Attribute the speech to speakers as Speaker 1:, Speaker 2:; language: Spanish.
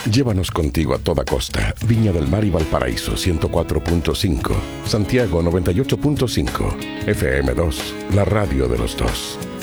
Speaker 1: Llévanos contigo a toda costa. Viña del Mar y Valparaíso 104.5. Santiago 98.5. FM2, la radio de los dos.